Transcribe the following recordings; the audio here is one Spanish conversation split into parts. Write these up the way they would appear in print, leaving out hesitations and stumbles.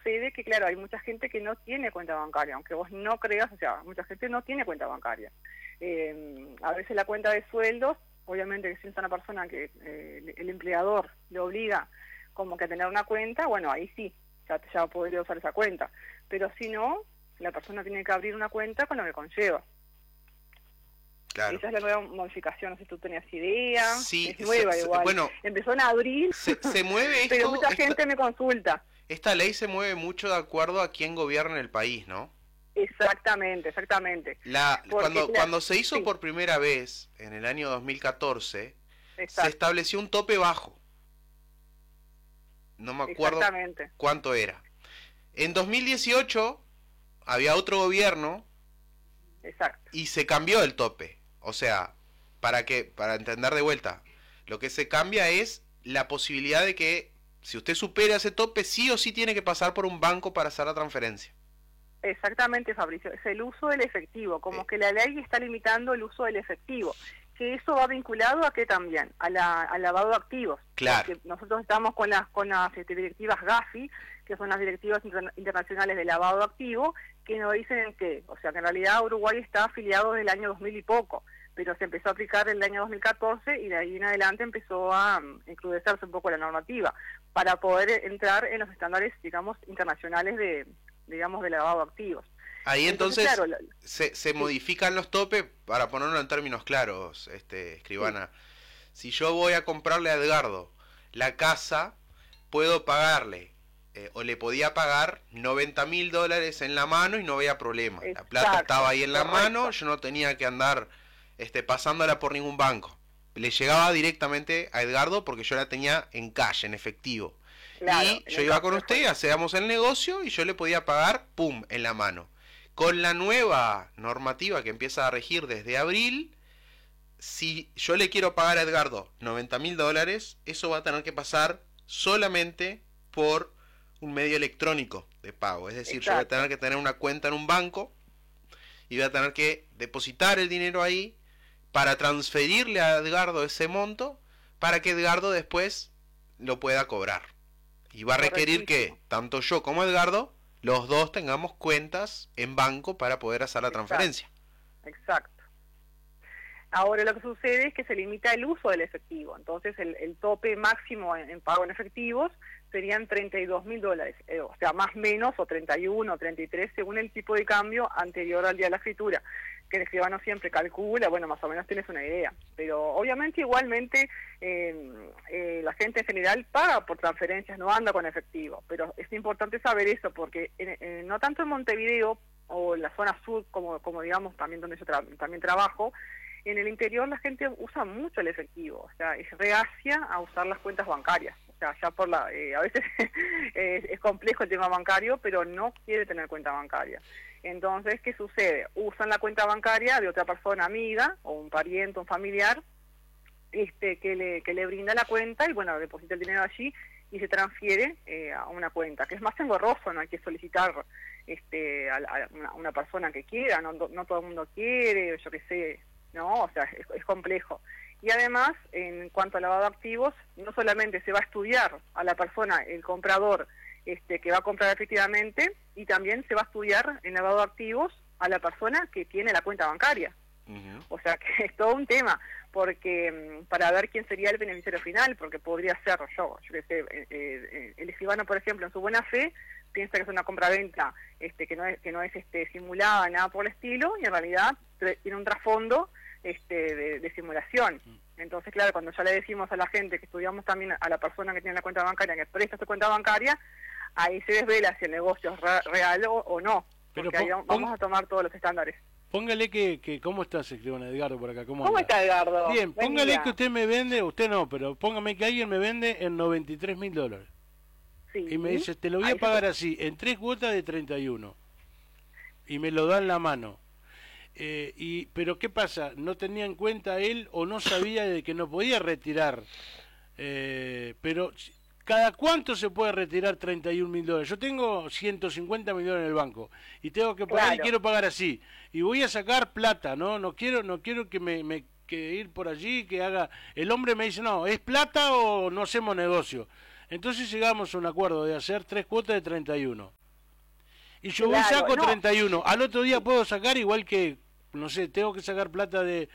sucede que, claro, hay mucha gente que no tiene cuenta bancaria, aunque vos no creas, o sea, mucha gente no tiene cuenta bancaria. A veces la cuenta de sueldos, obviamente que si es una persona que el empleador le obliga como que a tener una cuenta, bueno, ahí sí, ya podría usar esa cuenta. Pero si no, la persona tiene que abrir una cuenta con lo que conlleva. Claro. Esa es la nueva modificación, no sé si tú tenías idea. Sí, es nueva igual. Bueno, empezó en abril, se mueve esto, pero mucha gente me consulta. Esta ley se mueve mucho de acuerdo a quién gobierna el país, ¿no? Exactamente. Cuando se hizo sí. por primera vez, en el año 2014, Exacto. se estableció un tope bajo. No me acuerdo cuánto era. En 2018 había otro gobierno. Exacto. Y se cambió el tope. O sea, para entender de vuelta, lo que se cambia es la posibilidad de que si usted supera ese tope, sí o sí tiene que pasar por un banco para hacer la transferencia. Exactamente, Fabricio, es el uso del efectivo, como que la ley está limitando el uso del efectivo, que eso va vinculado a qué también, al lavado de activos. Claro. Porque nosotros estamos con las directivas GAFI, que son las directivas internacionales de lavado de activos, que nos dicen en qué, o sea que en realidad Uruguay está afiliado desde el año 2000 y poco, pero se empezó a aplicar en el año 2014 y de ahí en adelante empezó a encrudecerse un poco la normativa para poder entrar en los estándares, digamos, internacionales de lavado de activos. Ahí entonces claro, se sí. modifican los topes, para ponerlo en términos claros, escribana. Sí. Si yo voy a comprarle a Edgardo la casa, puedo pagarle, o le podía pagar $90.000 en la mano y no había problema. Exacto, la plata estaba ahí en la correcto. mano, yo no tenía que andar pasándola por ningún banco. Le llegaba directamente a Edgardo porque yo la tenía en cash, en efectivo. Claro, y yo iba con usted, hacíamos el negocio y yo le podía pagar, pum, en la mano. Con la nueva normativa que empieza a regir desde abril, si yo le quiero pagar a Edgardo $90.000, eso va a tener que pasar solamente por un medio electrónico de pago. Es decir, exacto, yo voy a tener que tener una cuenta en un banco y voy a tener que depositar el dinero ahí para transferirle a Edgardo ese monto para que Edgardo después lo pueda cobrar. Y va a requerir que tanto yo como Edgardo, los dos tengamos cuentas en banco para poder hacer la transferencia. Exacto. Ahora lo que sucede es que se limita el uso del efectivo. Entonces el tope máximo en pago en efectivos serían $32.000, o sea, más o menos, o 31, o 33, según el tipo de cambio anterior al día de la escritura, que el escribano siempre calcula, bueno, más o menos tienes una idea. Pero obviamente igualmente la gente en general paga por transferencias, no anda con efectivo, pero es importante saber eso, porque no tanto en Montevideo, o en la zona sur, como digamos, también donde yo también trabajo, en el interior la gente usa mucho el efectivo, o sea, es reacia a usar las cuentas bancarias. O sea, ya por a veces es complejo el tema bancario, pero no quiere tener cuenta bancaria. Entonces, ¿qué sucede? Usan la cuenta bancaria de otra persona amiga, o un pariente, un familiar, que le brinda la cuenta y, bueno, deposita el dinero allí y se transfiere a una cuenta, que es más engorroso, no hay que solicitar a una persona que quiera, no todo el mundo quiere, yo qué sé, ¿no? O sea, es complejo. Y además, en cuanto al lavado de activos, no solamente se va a estudiar a la persona, el comprador, que va a comprar efectivamente, y también se va a estudiar en lavado de activos a la persona que tiene la cuenta bancaria. Uh-huh. O sea, que es todo un tema, porque para ver quién sería el beneficiario final, porque podría ser yo qué sé, el escribano, por ejemplo, en su buena fe, piensa que es una compraventa que no es simulada, nada por el estilo, y en realidad tiene un trasfondo de simulación. Entonces, claro, cuando ya le decimos a la gente que estudiamos también a la persona que tiene la cuenta bancaria, que presta su cuenta bancaria, ahí se desvela si el negocio es real o no. Pero porque ahí vamos a tomar todos los estándares. Póngale que ¿cómo estás, escribano Edgardo, por acá? ¿Cómo está, Edgardo? Bien, póngale que usted me vende, usted no, pero póngame que alguien me vende en $93.000. Sí. Y me dice, te lo voy a pagar así, en 3 cuotas de 31. Y me lo da en la mano. Pero ¿qué pasa? No tenía en cuenta él o no sabía de que no podía retirar. Pero ¿cada cuánto se puede retirar $31.000? Yo tengo $150 millones en el banco y tengo que pagar, claro, y quiero pagar así. Y voy a sacar plata, no quiero que que ir por allí, que haga... El hombre me dice, no, ¿es plata o no hacemos negocio? Entonces llegamos a un acuerdo de hacer 3 cuotas de 31. Y yo voy saco 31. Al otro día puedo sacar igual que, no sé, tengo que sacar plata de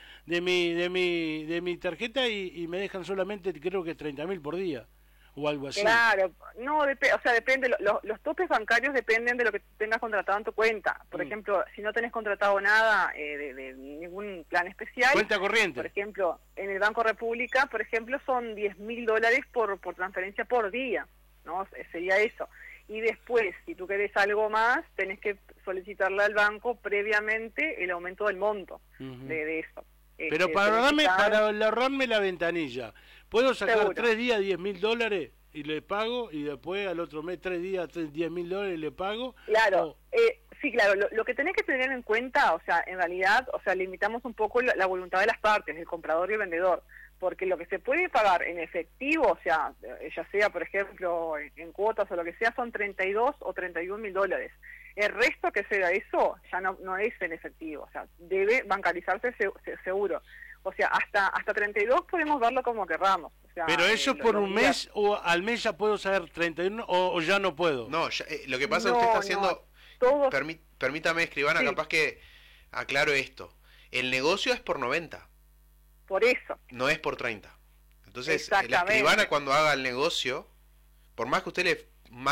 mi tarjeta y me dejan solamente, creo que 30.000 por día. O algo así. Claro, no, o sea, depende, los topes bancarios dependen de lo que tengas contratado en tu cuenta. Por ejemplo, si no tenés contratado nada de ningún plan especial. Cuenta corriente. Por ejemplo, en el Banco República, por ejemplo, son $10.000 por transferencia por día, ¿no? Sería eso. Y después, si tú querés algo más, tenés que solicitarle al banco previamente el aumento del monto de eso. Pero para ahorrarme la ventanilla, ¿puedo sacar 3 días $10.000 y le pago, y después al otro mes 3 días $10.000 y le pago? Claro, sí, claro, lo que tenés que tener en cuenta, o sea, en realidad, o sea, limitamos un poco la voluntad de las partes, el comprador y el vendedor, porque lo que se puede pagar en efectivo, o sea, ya sea, por ejemplo, en cuotas o lo que sea, son 32 o 31.000 dólares. El resto que sea eso ya no es en efectivo, o sea, debe bancarizarse seguro. O sea, hasta 32 podemos verlo como querramos. O sea, ¿pero eso por un mes o al mes ya puedo saber 31 o ya no puedo? No, lo que pasa es que usted está haciendo... Permítame, escribana, sí. Capaz que aclaro esto. El negocio es por 90. Por eso. No es por 30. Entonces, la escribana cuando haga el negocio, por más que usted le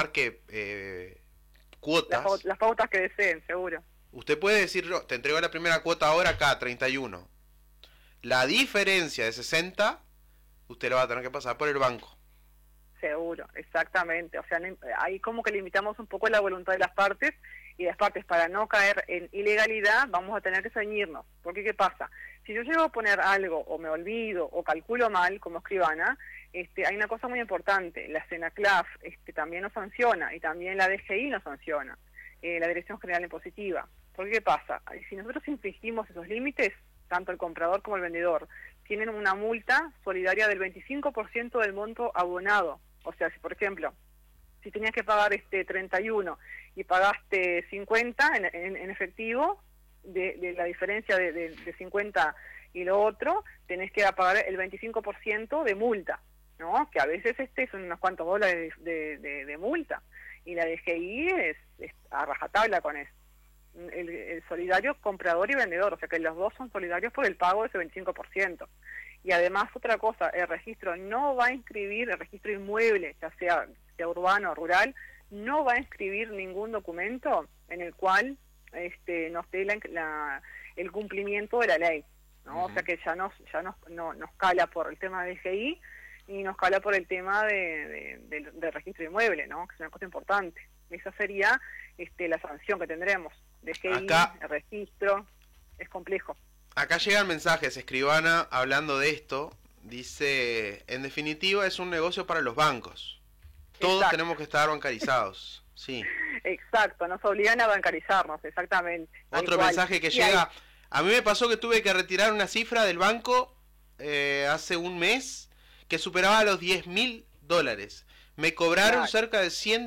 marque cuotas... Las pautas que deseen, seguro. Usted puede decir, yo te entrego la primera cuota ahora acá, 31. La diferencia de 60, usted la va a tener que pasar por el banco. Seguro, exactamente. O sea, ahí como que limitamos un poco la voluntad de las partes, y las partes, para no caer en ilegalidad, vamos a tener que ceñirnos. Porque, ¿qué pasa? Si yo llego a poner algo, o me olvido, o calculo mal, como escribana, hay una cosa muy importante. La CENACLAF también nos sanciona, y también la DGI nos sanciona, la Dirección General Impositiva. Porque, ¿qué pasa? Si nosotros infringimos esos límites, tanto el comprador como el vendedor tienen una multa solidaria del 25% del monto abonado. O sea, si por ejemplo, si tenías que pagar 31 y pagaste 50 en efectivo, de la diferencia de 50 y lo otro, tenés que pagar el 25% de multa, ¿no? Que a veces son unos cuantos dólares de multa. Y la DGI es a rajatabla con eso. El solidario comprador y vendedor, o sea que los dos son solidarios por el pago de ese 25%. Y además, otra cosa, el registro no va a inscribir, el registro inmueble, ya sea urbano o rural, no va a inscribir ningún documento en el cual nos dé el cumplimiento de la ley, ¿no? O sea que ya nos cala por el tema de DGI y nos cala por el tema del registro inmueble, ¿no? Que es una cosa importante. Esa sería la sanción que tendremos. DGI, el registro, es complejo. Acá llegan mensajes, escribana, hablando de esto. Dice, en definitiva es un negocio para los bancos. Todos Exacto. Tenemos que estar bancarizados. Sí. Exacto, nos obligan a bancarizarnos, exactamente. Otro mensaje que llega, a mí me pasó que tuve que retirar una cifra del banco hace un mes que superaba los $10.000. Me cobraron cerca de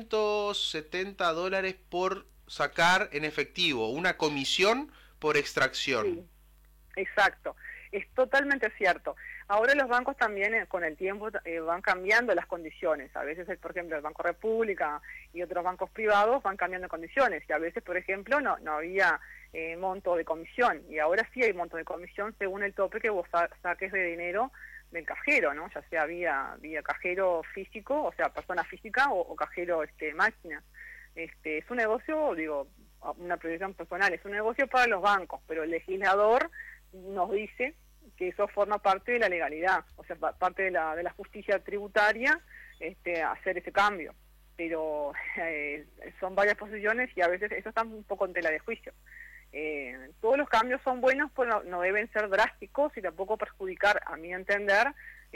$170 por sacar en efectivo, una comisión por extracción. Sí. Exacto, es totalmente cierto. Ahora los bancos también con el tiempo van cambiando las condiciones. A veces, por ejemplo, el Banco República y otros bancos privados van cambiando condiciones. Y a veces, por ejemplo, no había monto de comisión. Y ahora sí hay monto de comisión según el tope que vos saques de dinero del cajero, ¿no? Ya sea vía cajero físico, o sea, persona física o cajero máquina. Es un negocio, digo, una proyección personal, es un negocio para los bancos, pero el legislador nos dice que eso forma parte de la legalidad, o sea, parte de la justicia tributaria, hacer ese cambio. Pero son varias posiciones y a veces eso está un poco en tela de juicio. Todos los cambios son buenos, pero no deben ser drásticos y tampoco perjudicar, a mi entender,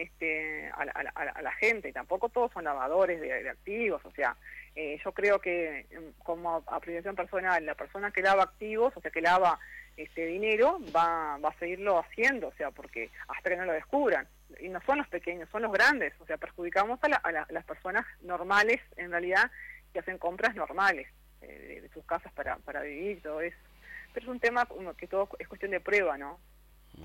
a la gente. Y tampoco todos son lavadores de activos, o sea, yo creo que como apreciación personal, la persona que lava activos, o sea, que lava dinero, va a seguirlo haciendo, o sea, porque hasta que no lo descubran. Y no son los pequeños, son los grandes, o sea, perjudicamos a las personas normales, en realidad, que hacen compras normales de sus casas para vivir y todo eso. Pero es un tema que todo es cuestión de prueba, ¿no?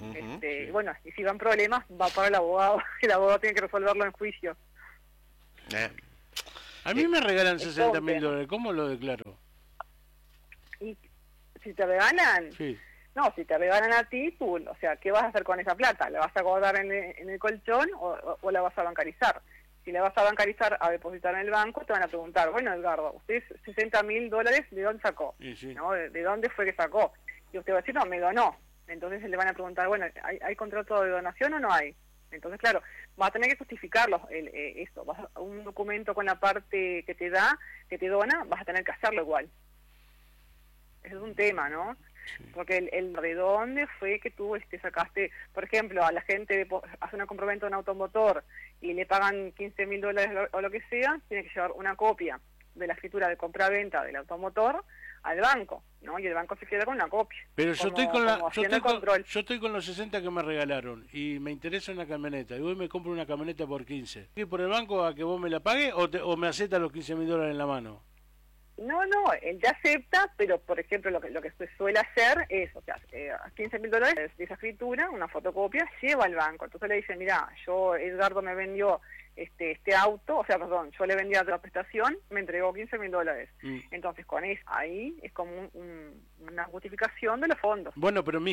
Sí. Bueno, y si van problemas, va para el abogado, y el abogado tiene que resolverlo en juicio. A mí me regalan 60.000 dólares, ¿cómo lo declaro? Y si te regalan, sí. No, si te regalan a ti, tú, o sea, ¿qué vas a hacer con esa plata? ¿La vas a guardar en el colchón o la vas a bancarizar? Si la vas a bancarizar, a depositar en el banco, te van a preguntar, bueno, Edgardo, usted 60.000 dólares, ¿de dónde sacó? Sí. ¿No? ¿De dónde fue que sacó? Y usted va a decir, no, me donó. Entonces le van a preguntar, bueno, ¿hay contrato de donación o no hay? Entonces, claro, vas a tener que justificarlo, esto. Un documento con la parte que te da, que te dona, vas a tener que hacerlo igual. Ese es un tema, ¿no? Sí. Porque el de dónde fue que tú sacaste, por ejemplo, a la gente hace una compraventa de un automotor y le pagan 15.000 dólares o lo que sea, tiene que llevar una copia de la escritura de compraventa del automotor al banco, ¿no? Y el banco se queda con una copia. Pero yo estoy con los 60 que me regalaron y me interesa una camioneta y hoy me compro una camioneta por 15. ¿Y por el banco a que vos me la pagues o me aceptas los 15.000 dólares en la mano? No, él ya acepta, pero por ejemplo lo que se suele hacer es, o sea, 15.000 dólares de esa escritura, una fotocopia, lleva al banco. Entonces le dice, mira, Edgardo me vendió este auto, o sea, perdón, yo le vendía la prestación, me entregó 15.000 dólares. Entonces con eso, ahí es como una justificación de los fondos. Bueno, pero